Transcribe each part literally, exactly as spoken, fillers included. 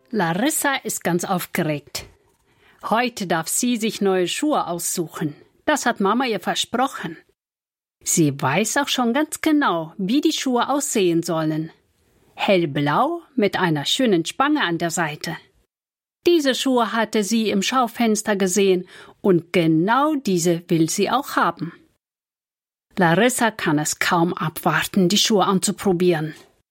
Larissa ist ganz aufgeregt. Heute darf sie sich neue Schuhe aussuchen. Das hat Mama ihr versprochen. Sie weiß auch schon ganz genau, wie die Schuhe aussehen sollen. Hellblau mit einer schönen Spange an der Seite. Diese Schuhe hatte sie im Schaufenster gesehen und genau diese will sie auch haben. Larissa kann es kaum abwarten, die Schuhe anzuprobieren.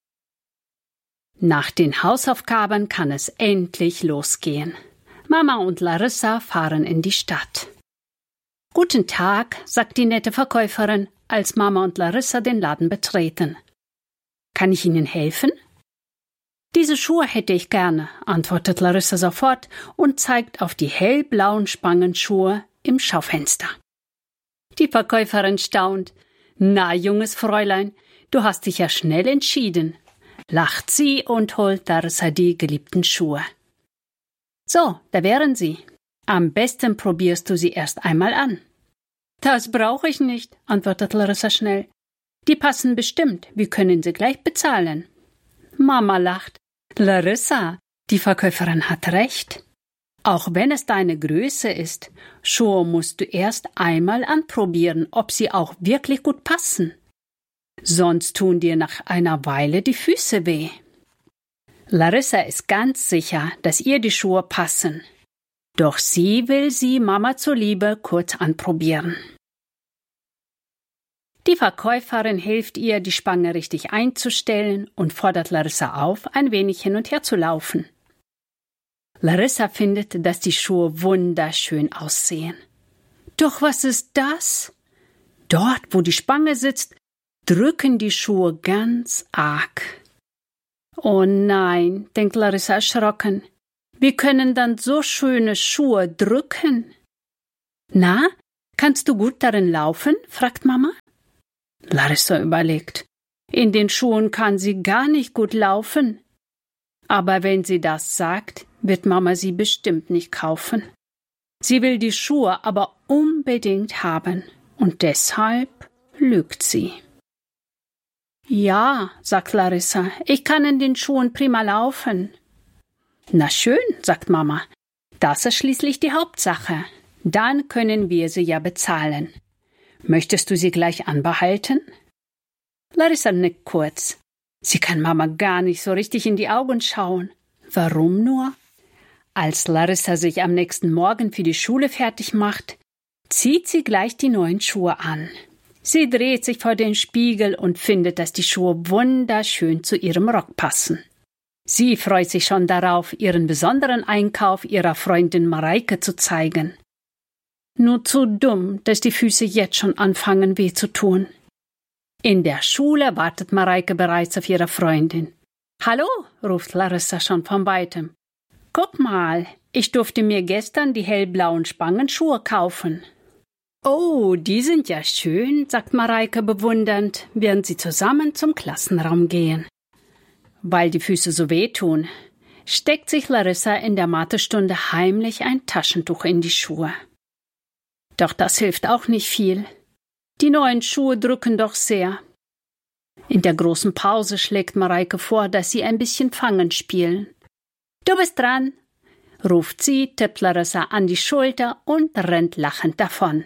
Nach den Hausaufgaben kann es endlich losgehen. Mama und Larissa fahren in die Stadt. »Guten Tag«, sagt die nette Verkäuferin, als Mama und Larissa den Laden betreten. »Kann ich Ihnen helfen?« »Diese Schuhe hätte ich gerne«, antwortet Larissa sofort und zeigt auf die hellblauen Spangenschuhe im Schaufenster. Die Verkäuferin staunt. »Na, junges Fräulein, du hast dich ja schnell entschieden«, lacht sie und holt Larissa die geliebten Schuhe. »So, da wären sie. Am besten probierst du sie erst einmal an.« »Das brauche ich nicht«, antwortet Larissa schnell. »Die passen bestimmt. Wir können sie gleich bezahlen.« Mama lacht. »Larissa, die Verkäuferin hat recht. Auch wenn es deine Größe ist, Schuhe musst du erst einmal anprobieren, ob sie auch wirklich gut passen. Sonst tun dir nach einer Weile die Füße weh.« Larissa ist ganz sicher, dass ihr die Schuhe passen. Doch sie will sie Mama zuliebe kurz anprobieren. Die Verkäuferin hilft ihr, die Spange richtig einzustellen und fordert Larissa auf, ein wenig hin und her zu laufen. Larissa findet, dass die Schuhe wunderschön aussehen. Doch was ist das? Dort, wo die Spange sitzt, drücken die Schuhe ganz arg. Oh nein, denkt Larissa erschrocken. Wie können dann so schöne Schuhe drücken? Na, kannst du gut darin laufen? Fragt Mama. Larissa überlegt. In den Schuhen kann sie gar nicht gut laufen. Aber wenn sie das sagt, wird Mama sie bestimmt nicht kaufen. Sie will die Schuhe aber unbedingt haben und deshalb lügt sie. »Ja«, sagt Larissa, »ich kann in den Schuhen prima laufen.« »Na schön«, sagt Mama, »das ist schließlich die Hauptsache. Dann können wir sie ja bezahlen. Möchtest du sie gleich anbehalten?« Larissa nickt kurz. Sie kann Mama gar nicht so richtig in die Augen schauen. Warum nur? Als Larissa sich am nächsten Morgen für die Schule fertig macht, zieht sie gleich die neuen Schuhe an. Sie dreht sich vor den Spiegel und findet, dass die Schuhe wunderschön zu ihrem Rock passen. Sie freut sich schon darauf, ihren besonderen Einkauf ihrer Freundin Mareike zu zeigen. Nur zu dumm, dass die Füße jetzt schon anfangen weh zu tun. In der Schule wartet Mareike bereits auf ihre Freundin. »Hallo«, ruft Larissa schon von weitem. »Guck mal, ich durfte mir gestern die hellblauen Spangenschuhe kaufen.« »Oh, die sind ja schön«, sagt Mareike bewundernd, während sie zusammen zum Klassenraum gehen. Weil die Füße so wehtun, steckt sich Larissa in der Mathestunde heimlich ein Taschentuch in die Schuhe. Doch das hilft auch nicht viel. Die neuen Schuhe drücken doch sehr. In der großen Pause schlägt Mareike vor, dass sie ein bisschen Fangen spielen. »Du bist dran«, ruft sie, tippt Larissa an die Schulter und rennt lachend davon.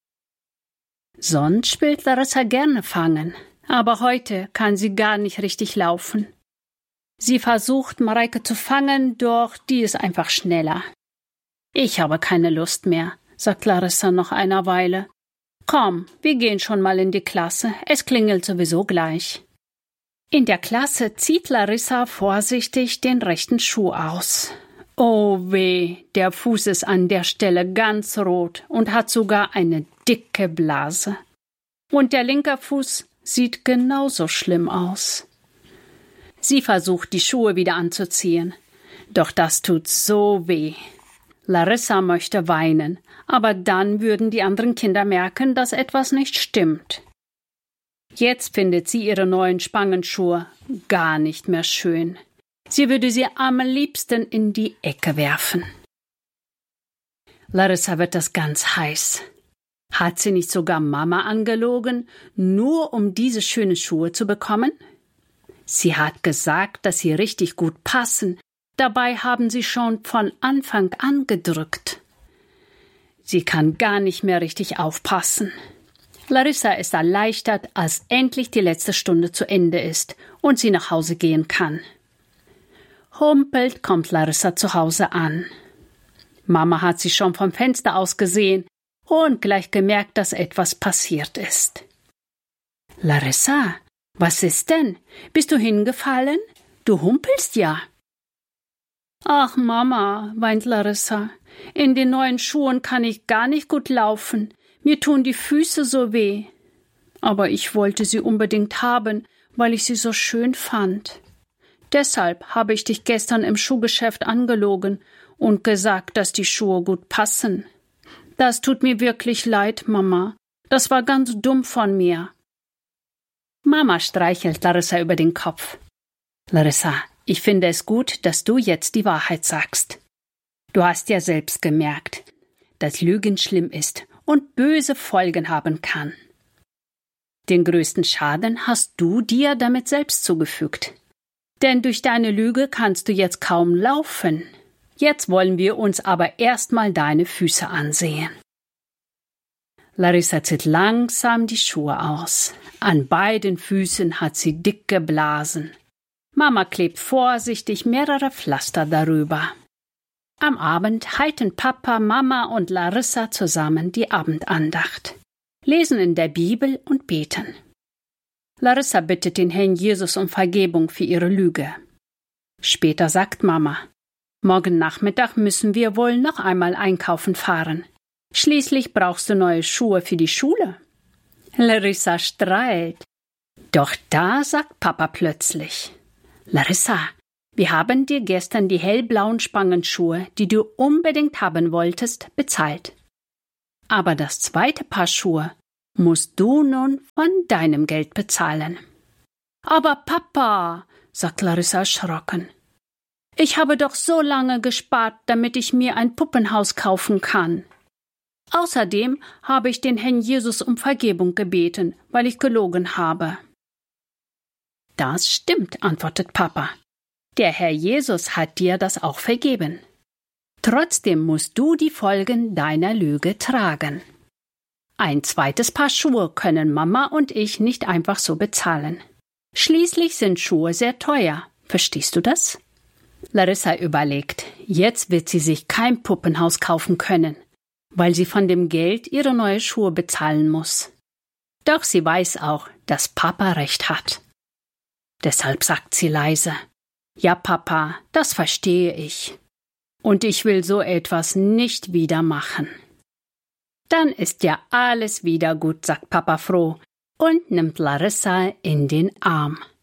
Sonst spielt Larissa gerne Fangen, aber heute kann sie gar nicht richtig laufen. Sie versucht, Mareike zu fangen, doch die ist einfach schneller. »Ich habe keine Lust mehr«, sagt Larissa nach einer Weile. »Komm, wir gehen schon mal in die Klasse, es klingelt sowieso gleich.« In der Klasse zieht Larissa vorsichtig den rechten Schuh aus. Oh weh, der Fuß ist an der Stelle ganz rot und hat sogar eine dicke Blase. Und der linke Fuß sieht genauso schlimm aus. Sie versucht, die Schuhe wieder anzuziehen. Doch das tut so weh. Larissa möchte weinen, aber dann würden die anderen Kinder merken, dass etwas nicht stimmt. Jetzt findet sie ihre neuen Spangenschuhe gar nicht mehr schön. Sie würde sie am liebsten in die Ecke werfen. Larissa wird das ganz heiß. Hat sie nicht sogar Mama angelogen, nur um diese schönen Schuhe zu bekommen? Sie hat gesagt, dass sie richtig gut passen, Dabei haben Sie schon von Anfang an gedrückt. Sie kann gar nicht mehr richtig aufpassen. Larissa ist erleichtert, als endlich die letzte Stunde zu Ende ist und sie nach Hause gehen kann. Humpelnd kommt Larissa zu Hause an. Mama hat sie schon vom Fenster aus gesehen und gleich gemerkt, dass etwas passiert ist. »Larissa, was ist denn? Bist du hingefallen? Du humpelst ja.« »Ach, Mama«, weint Larissa, »in den neuen Schuhen kann ich gar nicht gut laufen. Mir tun die Füße so weh. Aber ich wollte sie unbedingt haben, weil ich sie so schön fand. Deshalb habe ich dich gestern im Schuhgeschäft angelogen und gesagt, dass die Schuhe gut passen. Das tut mir wirklich leid, Mama. Das war ganz dumm von mir.« Mama streichelt Larissa über den Kopf. »Larissa, ich finde es gut, dass du jetzt die Wahrheit sagst. Du hast ja selbst gemerkt, dass Lügen schlimm ist und böse Folgen haben kann. Den größten Schaden hast du dir damit selbst zugefügt. Denn durch deine Lüge kannst du jetzt kaum laufen. Jetzt wollen wir uns aber erstmal deine Füße ansehen.« Larissa zieht langsam die Schuhe aus. An beiden Füßen hat sie dicke Blasen. Mama klebt vorsichtig mehrere Pflaster darüber. Am Abend halten Papa, Mama und Larissa zusammen die Abendandacht, lesen in der Bibel und beten. Larissa bittet den Herrn Jesus um Vergebung für ihre Lüge. Später sagt Mama: »Morgen Nachmittag müssen wir wohl noch einmal einkaufen fahren. Schließlich brauchst du neue Schuhe für die Schule.« Larissa strahlt. Doch da sagt Papa plötzlich: »Larissa, wir haben dir gestern die hellblauen Spangenschuhe, die du unbedingt haben wolltest, bezahlt. Aber das zweite Paar Schuhe musst du nun von deinem Geld bezahlen.« »Aber Papa«, sagt Larissa erschrocken, »ich habe doch so lange gespart, damit ich mir ein Puppenhaus kaufen kann. Außerdem habe ich den Herrn Jesus um Vergebung gebeten, weil ich gelogen habe.« »Das stimmt«, antwortet Papa. »Der Herr Jesus hat dir das auch vergeben. Trotzdem musst du die Folgen deiner Lüge tragen. Ein zweites Paar Schuhe können Mama und ich nicht einfach so bezahlen. Schließlich sind Schuhe sehr teuer. Verstehst du das?« Larissa überlegt, jetzt wird sie sich kein Puppenhaus kaufen können, weil sie von dem Geld ihre neue Schuhe bezahlen muss. Doch sie weiß auch, dass Papa recht hat. Deshalb sagt sie leise: »Ja, Papa, das verstehe ich. Und ich will so etwas nicht wieder machen.« »Dann ist ja alles wieder gut«, sagt Papa froh und nimmt Larissa in den Arm.